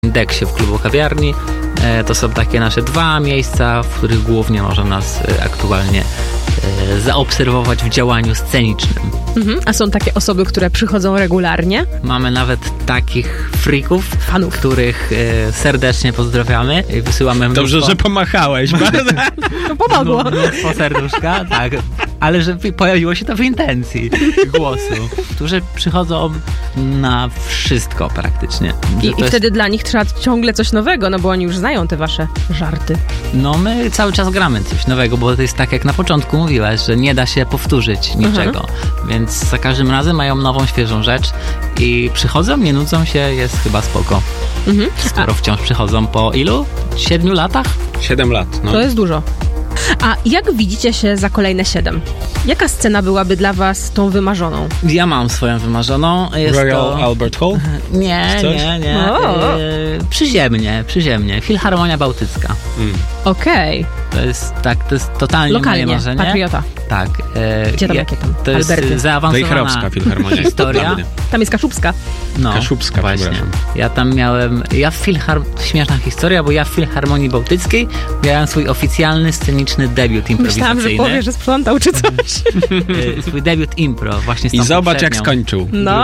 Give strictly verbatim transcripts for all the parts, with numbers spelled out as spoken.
Indeksie w klubu kawiarni. To są takie nasze dwa miejsca, w których głównie można nas aktualnie zaobserwować w działaniu scenicznym. Mhm. A są takie osoby, które przychodzą regularnie? Mamy nawet takich freaków, fanów, których serdecznie pozdrawiamy i wysyłamy mnóstwo... Dobrze, że pomachałeś. To pomogło. Mnóstwo serduszka, tak. Ale że pojawiło się to w intencji głosu, którzy przychodzą na wszystko praktycznie. I, i jest... wtedy dla nich trzeba ciągle coś nowego, no bo oni już znają te wasze żarty. No my cały czas gramy coś nowego, bo to jest tak jak na początku mówiłaś, że nie da się powtórzyć niczego. Mhm. Więc za każdym razem mają nową, świeżą rzecz i przychodzą, nie nudzą się, jest chyba spoko. Mhm. Skoro A... wciąż przychodzą po ilu? Siedmiu latach? Siedem lat, no. To jest dużo. A jak widzicie się za kolejne siedem? Jaka scena byłaby dla was tą wymarzoną? Ja mam swoją wymarzoną. Jest Royal to... Albert Hall? Nie, nie, nie. Yy, przyziemnie, przyziemnie. Filharmonia Bałtycka. Mm. Okej. Okay. To jest tak, to jest totalnie lokalnie, moje marzenie. Patriota. Tak. Yy, Gdzie tam jakie tam? To jest Alberty. zaawansowana Filharmonia. historia. Tam jest Kaszubska. No, Kaszubska, właśnie. Ja tam miałem, ja w Filhar... śmieszna historia, bo ja w Filharmonii Bałtyckiej miałem swój oficjalny, sceniczny debiut improwizacyjny. Myślałam, że powie, że sprzątał czy coś. Swój debiut impro właśnie z tą I zobacz jak skończył. No.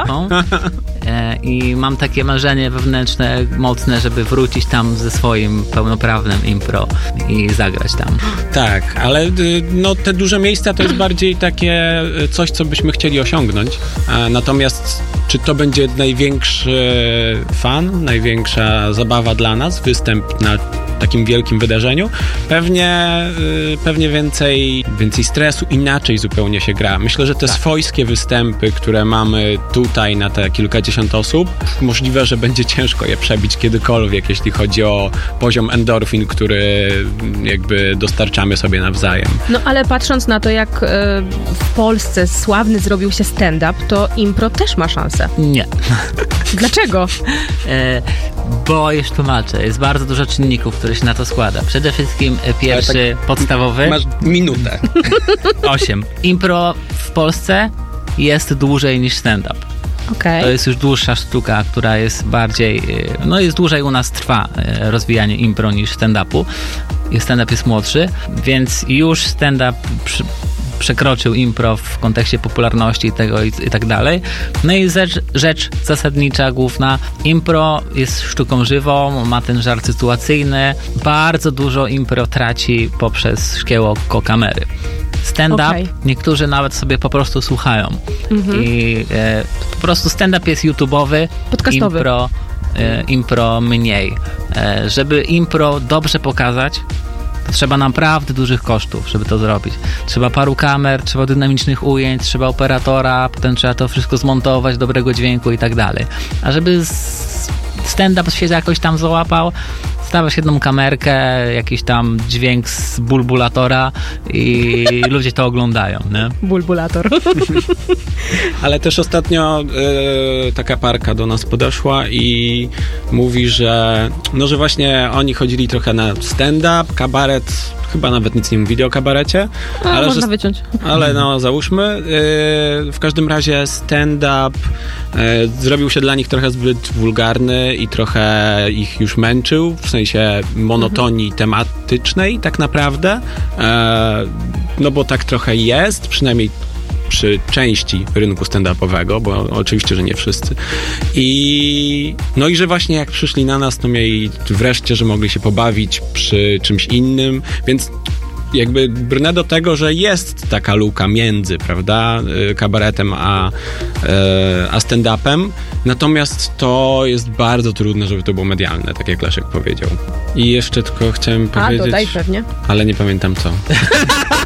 I mam takie marzenie wewnętrzne, mocne, żeby wrócić tam ze swoim pełnoprawnym impro i zagrać tam. Tak, ale no, te duże miejsca to jest bardziej takie coś, co byśmy chcieli osiągnąć. Natomiast czy to będzie największy fan, największa zabawa dla nas, występ na takim wielkim wydarzeniu? Pewnie, pewnie więcej, więcej stresu, inaczej zupełnie się gra. Myślę, że te tak. swojskie występy, które mamy tutaj na te kilkadziesiąt osób, możliwe, że będzie ciężko je przebić kiedykolwiek, jeśli chodzi o poziom endorfin, który jakby dostarczamy sobie nawzajem. No ale patrząc na to, jak w Polsce sławny zrobił się stand-up, to impro też ma szansę. Nie. Dlaczego? e, bo już tłumaczę, jest bardzo dużo czynników, które się na to składa. Przede wszystkim pierwszy, tak podstawowy. Masz minutę. Osiem. Impro w Polsce jest dłużej niż stand-up. Okay. To jest już dłuższa sztuka, która jest bardziej, no jest dłużej u nas trwa rozwijanie impro niż stand-upu. Stand-up jest młodszy, więc już stand-up przy, przekroczył impro w kontekście popularności tego i, i tak dalej. No i rzecz, rzecz zasadnicza, główna, impro jest sztuką żywą, ma ten żart sytuacyjny, bardzo dużo impro traci poprzez szkieło kamery. Stand-up, okay. niektórzy nawet sobie po prostu słuchają. Mm-hmm. I e, po prostu stand-up jest YouTube'owy, podcastowy. Impro, e, impro mniej. E, żeby impro dobrze pokazać, to trzeba naprawdę dużych kosztów, żeby to zrobić. Trzeba paru kamer, trzeba dynamicznych ujęć, trzeba operatora, potem trzeba to wszystko zmontować, dobrego dźwięku i tak dalej. A żeby stand-up się jakoś tam załapał, stawiasz jedną kamerkę, jakiś tam dźwięk z bulbulatora i ludzie to oglądają, nie? Bulbulator. Ale też ostatnio y, taka parka do nas podeszła i mówi, że no, że właśnie oni chodzili trochę na stand-up, kabaret, chyba nawet nic nie mówili o kabarecie. A, ale można że, wyciąć. Ale no, załóżmy. Yy, w każdym razie stand-up yy, zrobił się dla nich trochę zbyt wulgarny i trochę ich już męczył, w sensie monotonii mhm. tematycznej tak naprawdę. Yy, no bo tak trochę jest, przynajmniej przy części rynku stand-upowego, bo oczywiście, że nie wszyscy. I no i że właśnie jak przyszli na nas, to mieli wreszcie, że mogli się pobawić przy czymś innym, więc jakby brnę do tego, że jest taka luka między, prawda, kabaretem a, a stand-upem, natomiast to jest bardzo trudne, żeby to było medialne, tak jak Leszek powiedział. I jeszcze tylko chciałem a, powiedzieć... dodaj pewnie. Ale nie pamiętam co.